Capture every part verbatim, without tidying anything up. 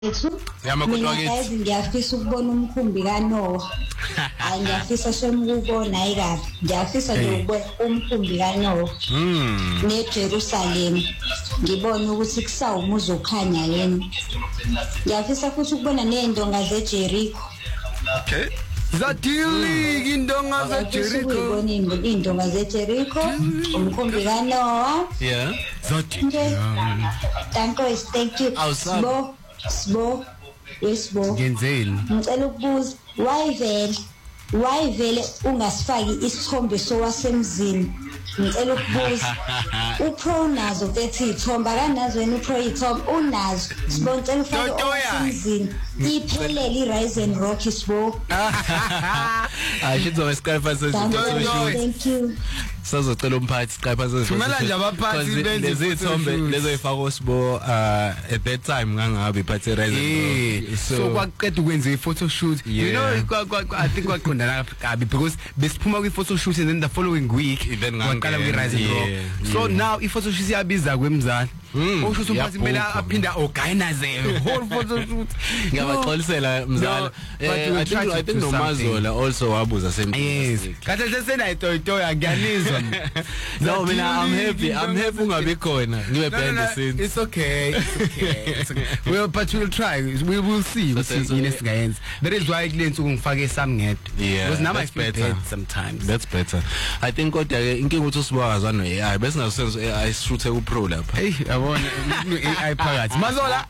Ethu Yamakutwa mina kithi. yazi ngiyafisa ukubona umkhumbi kaNoah. Hayi ngiyafisa semukubona hayi kahle. Ngiyafisa nje ukubona umkhumbi kaNoah. Mm. NeJerusalem. Ngibona ukuthi kusawumuzi okhanya yini. Ngiyafisa futhi ukubona nezindonga zeJericho. Okay. Zadili indonga za Jericho. Ngibona indonga zeJericho, umkhumbi kaNoah. Yeah. Zadili. Danko is thank you. Sibo, sibo, yesibo. Ngenzeni? Ngicela ukubuza, why vele? Why vele ungasifaki isithombe sowasemzini? Ngicela ukubuza. Upro nazo bethi ithomba kanazo wena upro ithomba unazo. Sibo ngicela ufake owasemzini. Iphelele iRise and Rock sibo. Ah, shizo wesikhafa sesitho. Thank you. Sizocela umphathi siqapha sesitho. Thumela nje abaphathi benze lezi ithombe lezo ifaka uSibo uh at that time ngangabe iphathe Rise and Rock. So kwaqeda ukwenza i-photo shoot. You know I think kwaqondana kabi because besiphuma kwi-photo shoot and then the following week kwaqala kwi-Rise and Rock. So now i-photo shoot iyabiza kwemzala. Usho umphathi kumele aphinda organize a whole photo shoot. Ngiyabaxolisela mzala. I think I think noMazola also wabuza same. Yes. Kade sesena itoyitoya ngiyanizwa. No, mina I'm happy. I'm happy ungabe khona. Ngibe behind the scenes. It's okay. It's okay. It's okay. Well, but we'll try. We will see. We'll see in this guys. That is why Glenn ungifake samnged. Because now I feel better sometimes. That's better. I think kodwa ke inkinga ukuthi usibazwa no A I bese ngasenzo A I shoot ukuprola lapha. Hey, yabona A I phakathi. Mazola.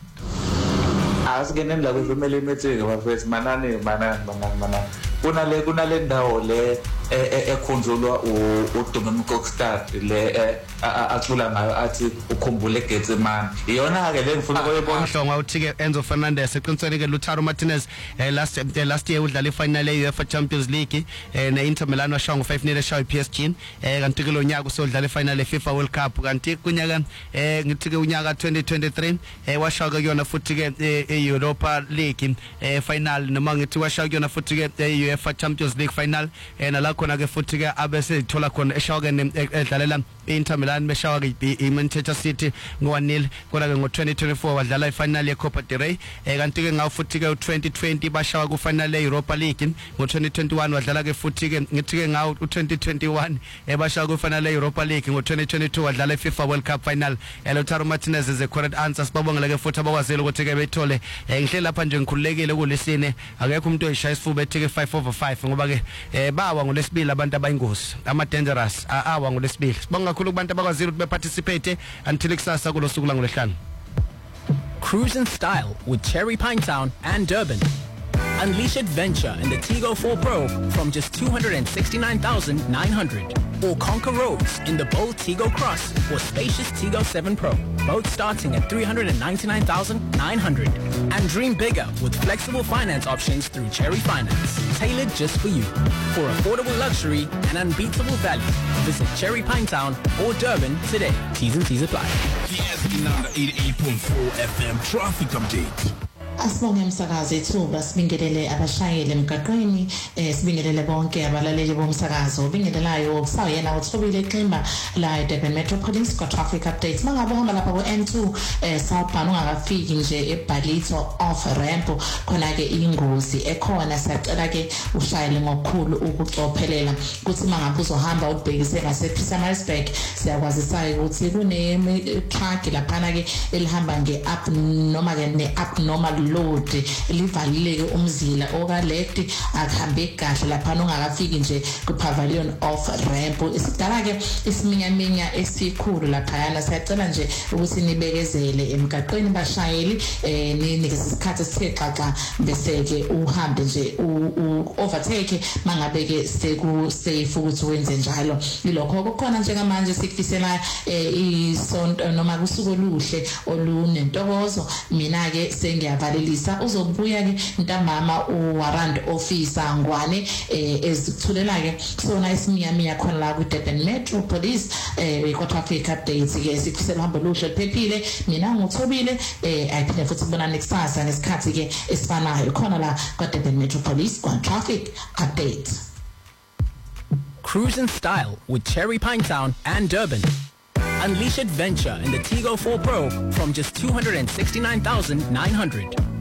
Asingeneni la kwifamily meeting bafethu manani manani manani manani. Kunale kunale ndawo le ekhonjolwa uDominic Cockstar le acula ngayo athi ukhumbule Getsemane. Iyona ke le ngifuna ukuyibona. Hlonga uthike Enzo Fernandez eqinisweni ke Lautaro Martinez last last year udlala ifinal ye-UEFA Champions League ne Inter Milan washawa ngo five nil eshawa iP S G kanti ke lo nyaka usodlala ifinal yeFIFA World Cup kanti kunyaka ngithi ke unyaka twenty twenty-three washawa ke yona futhi ke e-Europa League final noma ngithi washawa ke yona futhi ke e-UEFA Champions League final nala khona ke futhi ke abese ithola khona eshawa ke edlalela Inter Milan beshawa ke iManchester City ngo one nil kodwa ke ngo twenty twenty-four wadlala ifinal yeCopa del Rey kanti ke ngawo futhi ke twenty twenty bashawa ku final yeEuropa League ngo twenty twenty-one wadlala ke futhi ke ngithi ke ngawo twenty twenty-one ebashawa ku final yeEuropa League ngo twenty twenty-two wadlala iFIFA World Cup final. Lautaro Martinez is a correct answer. Sibabongela ke futhi abakwazile ukuthi ke bethole ngihle lapha nje ngikhululekile kulesine akekho umuntu oyishaya isifuba ethike five over five ngoba ke bawa ngolesibili abantu abayingozi ama dangerous awa ngolesibili. Sibonga kakhulu kubantu abakwazile ukuthi beparticipate until kusasa kulosuku la ngolesihlanu. Cruise in style with Cherry Pinetown and Durban. Unleash adventure in the Tigo four Pro from just two hundred sixty-nine thousand nine hundred. Or conquer roads in the bold Tigo Cross or spacious Tigo seven Pro, both starting at three hundred ninety-nine thousand nine hundred. And dream bigger with flexible finance options through Cherry Finance, tailored just for you. For affordable luxury and unbeatable value, visit Cherry Pinetown or Durban today. T's and T's apply. eighty-eight point four F M traffic update. Asibonge umsakazo ethuba sibingelele abashayeli emgaqweni sibingelele bonke abalaleli bomsakazo bingelelayo kusawuyena uthobile Ximba la Durban Metropolis ko traffic updates mangabe uhamba lapha ku N two southbound ungakafiki nje eBalito off ramp khona ke ingozi ekhona siyacela ke ushayele ngokukhulu ukucophelela kuthi mangabe uzohamba ubhekise ngase Pietermaritzburg siyakwazisa ukuthi kune truck lapha ke elihamba nge up noma ke ne abnormal load livalile umzila okalekti akuhambe kahle lapha ungakafiki nje ku pavilion of ramp isidala ke isiminyaminya esikhulu lapha yana siyacela nje ukuthi nibekezele emgaqweni bashayeli eh ninike isikhathi sithexaxa bese ke uhambe nje u overtake mangabe ke seku safe ukuthi wenze njalo ilokho kukhona njengamanje sikufisela isonto noma kusuku oluhle olunentokozo mina ke sengiyavala Lisa uzobuya ke ntambama uwarrant officer Ngwane ezithulela ke sona isimiyamiya khona la ku Durban Metropolis eh ko traffic updates ke sikusela hamba luhle phephile mina nguthobile eh ayiphinde futhi bonana kusasa ngesikhathi ke esifanayo khona la ku Durban Metropolis kwa traffic update. Cruise in style with Cherry Pinetown and Durban. Unleash adventure in the Tigo four Pro from just two hundred sixty-nine thousand nine hundred.